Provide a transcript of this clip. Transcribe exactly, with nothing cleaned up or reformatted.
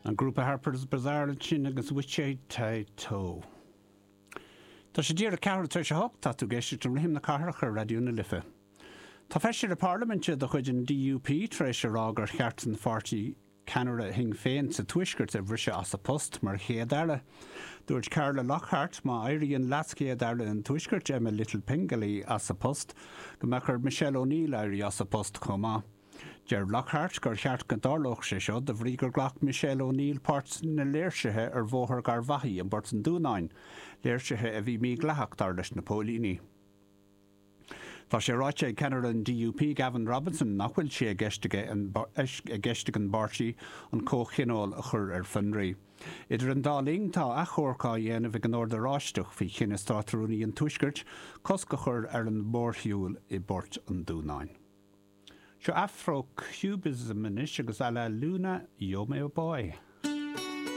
An grúpa Harper's Bazaar sin agus bhuiite tá tó. Tá sé dír a ceair tar se hocht tá tú géiste an rihim na carcha radioúna lifa. Tá feisir a parlamente do chuid an D U P treéis se rágur cheartan fartí Canada hing féin sa tuisgurt a bhrise as a post mar chéadile. Dúirt Carla Lockhart má éiríonn lascéadile an tuisgurt Emma Little Pingelly as a post, go mechar Michelle O'Neill éirí as a post comá. Ger Lockhart gur cheart go dárlóch sé seo de bhrígur ghlach Michelle O'Neill páirt na léirsithe ar bmhóthar gar bhaithí an bort an dúnáin, léirsithe a bhí mí gleachtar leis na pólíní. Tá sé ráite Canada an D U P Gavin Robinson nachhfuil sé a geistige an bartí an cóchinál a chur ar funraí. Idir an dáling tá a chórcá dhéanamh ag an orda ráisteach fi chinne státarúnaí an tuisgurt, cos go chur ar an mórthiúil i bort an dúnáin. Seo Afro-Cubism inis agus eile lúna, yo mé boy.